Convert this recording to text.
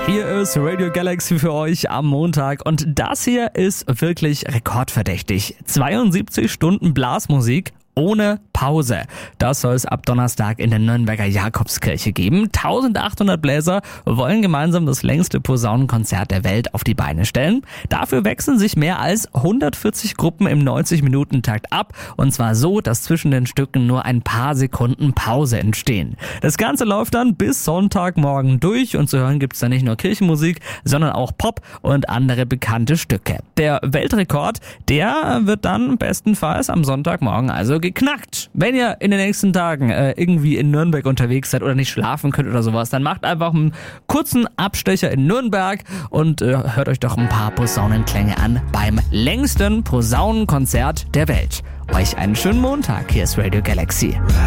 Hier ist Radio Galaxy für euch am Montag und das hier ist wirklich rekordverdächtig. 72 Stunden Blasmusik ohne Pause. Das soll es ab Donnerstag in der Nürnberger Jakobskirche geben. 1800 Bläser wollen gemeinsam das längste Posaunenkonzert der Welt auf die Beine stellen. Dafür wechseln sich mehr als 140 Gruppen im 90-Minuten-Takt ab. Und zwar so, dass zwischen den Stücken nur ein paar Sekunden Pause entstehen. Das Ganze läuft dann bis Sonntagmorgen durch und zu hören gibt's da nicht nur Kirchenmusik, sondern auch Pop und andere bekannte Stücke. Der Weltrekord, der wird dann bestenfalls am Sonntagmorgen also geknackt. Wenn ihr in den nächsten Tagen irgendwie in Nürnberg unterwegs seid oder nicht schlafen könnt oder sowas, dann macht einfach einen kurzen Abstecher in Nürnberg und hört euch doch ein paar Posaunenklänge an beim längsten Posaunenkonzert der Welt. Euch einen schönen Montag. Hier ist Radio Galaxy.